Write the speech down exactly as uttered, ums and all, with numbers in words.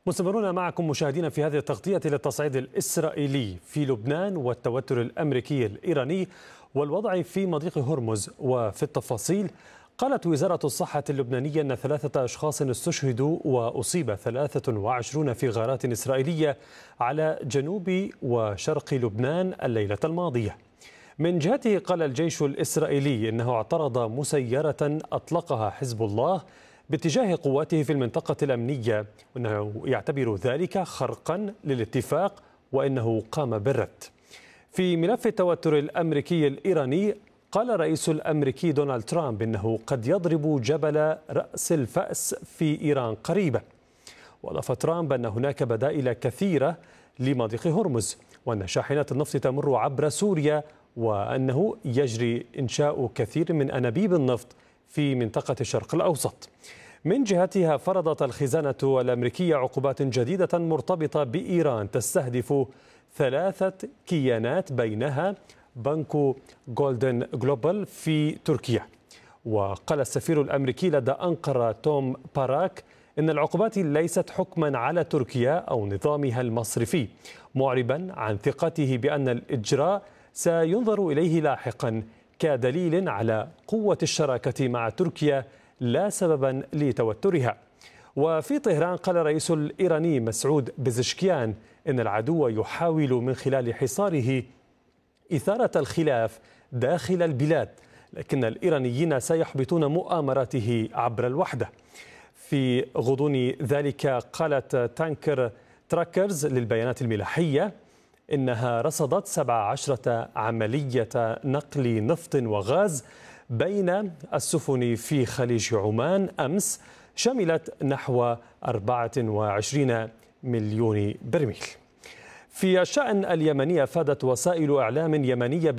مستمرون معكم مشاهدينا في هذه التغطية للتصعيد الإسرائيلي في لبنان والتوتر الأمريكي الإيراني والوضع في مضيق هرمز. وفي التفاصيل، قالت وزارة الصحة اللبنانية أن ثلاثة أشخاص استشهدوا وأصيب ثلاثة وعشرون في غارات إسرائيلية على جنوب وشرق لبنان الليلة الماضية. من جهته، قال الجيش الإسرائيلي إنه اعترض مسيرة أطلقها حزب الله باتجاه قواته في المنطقة الأمنية، وأنه يعتبر ذلك خرقا للاتفاق وإنه قام بالرد. في ملف التوتر الأمريكي الإيراني، قال الرئيس الأمريكي دونالد ترامب إنه قد يضرب جبل رأس الفأس في إيران قريبا. وأضاف ترامب أن هناك بدائل كثيرة لمضيق هرمز، وأن شاحنات النفط تمر عبر سوريا، وأنه يجري إنشاء كثير من أنابيب النفط في منطقة الشرق الأوسط. من جهتها، فرضت الخزانة الأمريكية عقوبات جديدة مرتبطة بإيران تستهدف ثلاثة كيانات، بينها بنك جولدن جلوبال في تركيا. وقال السفير الأمريكي لدى أنقرة توم باراك إن العقوبات ليست حكما على تركيا أو نظامها المصرفي، معربا عن ثقته بأن الإجراء سينظر إليه لاحقا كدليل على قوة الشراكة مع تركيا لا سببا لتوترها. وفي طهران، قال الرئيس الإيراني مسعود بزشكيان إن العدو يحاول من خلال حصاره إثارة الخلاف داخل البلاد، لكن الإيرانيين سيحبطون مؤامراته عبر الوحدة. في غضون ذلك، قالت تانكر تراكرز للبيانات الملاحية إنها رصدت سبع عشرة عملية نقل نفط وغاز بين السفن في خليج عمان أمس، شملت نحو أربعة وعشرين مليون برميل. في الشأن اليمني، أفادت وسائل إعلام يمنية